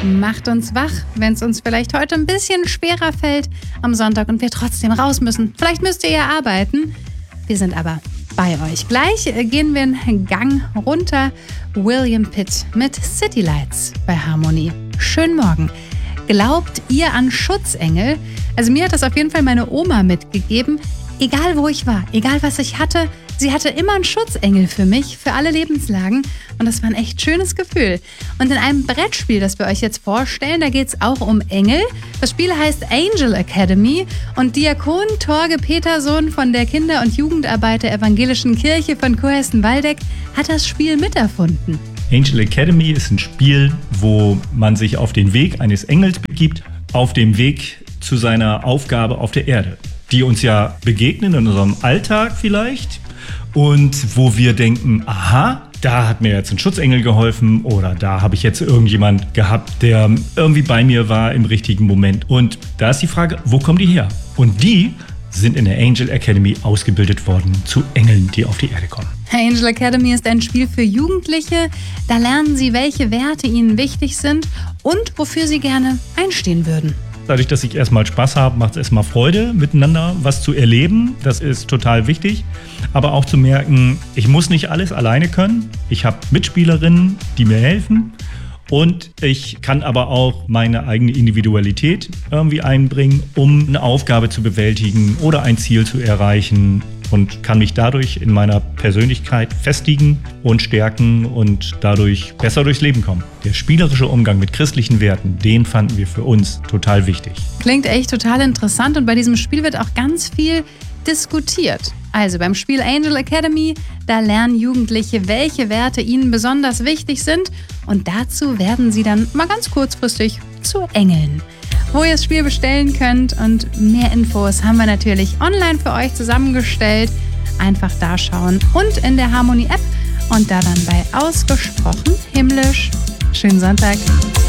Macht uns wach, wenn es uns vielleicht heute ein bisschen schwerer fällt am Sonntag und wir trotzdem raus müssen. Vielleicht müsst ihr ja arbeiten. Wir sind aber bei euch. Gleich gehen wir einen Gang runter. William Pitt mit City Lights bei Harmonie. Schönen Morgen. Glaubt ihr an Schutzengel? Also mir hat das auf jeden Fall meine Oma mitgegeben. Egal wo ich war, egal was ich hatte, sie hatte immer einen Schutzengel für mich, für alle Lebenslagen. Und das war ein echt schönes Gefühl. Und in einem Brettspiel, das wir euch jetzt vorstellen, da geht es auch um Engel. Das Spiel heißt Angel Academy. Und Diakon Torge Peterson von der Kinder- und Jugendarbeit der Evangelischen Kirche von Cohesten-Waldeck hat das Spiel miterfunden. Angel Academy ist ein Spiel, wo man sich auf den Weg eines Engels begibt, auf dem Weg zu seiner Aufgabe auf der Erde, die uns ja begegnen in unserem Alltag vielleicht und wo wir denken, aha, da hat mir jetzt ein Schutzengel geholfen oder da habe ich jetzt irgendjemand gehabt, der irgendwie bei mir war im richtigen Moment. Und da ist die Frage, wo kommen die her? Und die sind in der Angel Academy ausgebildet worden zu Engeln, die auf die Erde kommen. Angel Academy ist ein Spiel für Jugendliche. Da lernen sie, welche Werte ihnen wichtig sind und wofür sie gerne einstehen würden. Dadurch, dass ich erstmal Spaß habe, macht es erstmal Freude, miteinander was zu erleben. Das ist total wichtig. Aber auch zu merken, ich muss nicht alles alleine können. Ich habe Mitspielerinnen, die mir helfen. Und ich kann aber auch meine eigene Individualität irgendwie einbringen, um eine Aufgabe zu bewältigen oder ein Ziel zu erreichen. Und kann mich dadurch in meiner Persönlichkeit festigen und stärken und dadurch besser durchs Leben kommen. Der spielerische Umgang mit christlichen Werten, den fanden wir für uns total wichtig. Klingt echt total interessant und bei diesem Spiel wird auch ganz viel diskutiert. Also beim Spiel Angel Academy, da lernen Jugendliche, welche Werte ihnen besonders wichtig sind und dazu werden sie dann mal ganz kurzfristig zu Engeln. Wo ihr das Spiel bestellen könnt und mehr Infos haben wir natürlich online für euch zusammengestellt. Einfach da schauen und in der Harmonie-App und da dann bei Ausgesprochen himmlisch. Schönen Sonntag.